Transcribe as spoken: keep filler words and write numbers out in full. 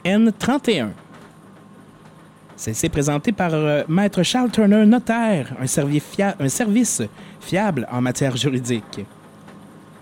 N trente et un. C'est présenté par euh, Maître Charles Turner, notaire, un, servi fia- un service fiable en matière juridique.